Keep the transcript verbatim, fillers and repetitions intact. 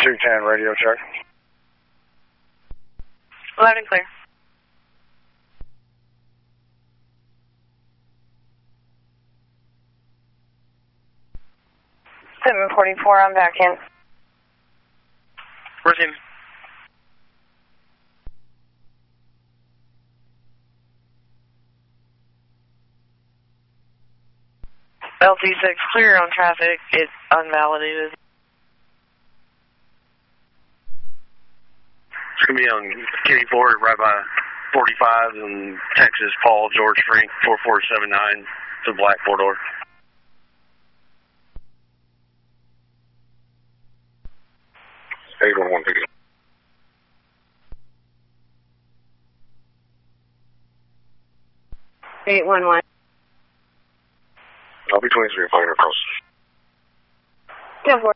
two ten radio check. Loud and clear. seven forty-four, I'm back in. Where's him? L T six, clear on traffic. It's unvalidated. It's going to be on Kenny Ford, right by forty-five in Texas, Paul George Frank, four four seven nine, to the black four-door. eight one one, pick it up. eight one one. I'll be twenty-three, flying across. ten four.